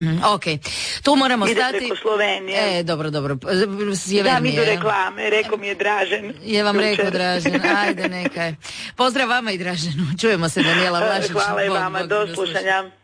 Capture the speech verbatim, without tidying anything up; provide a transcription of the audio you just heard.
Mm, ok, tu moramo ide stati. preko Slovenije. E, dobro, dobro. Da, mi idu reklame, rekao mi je Dražen. Je vam rekao Dražen, ajde neka je. Pozdrav vama i Draženu, čujemo se, Danijela Vlašić. Hvala i Bog, vama, Bog, do do slušanja.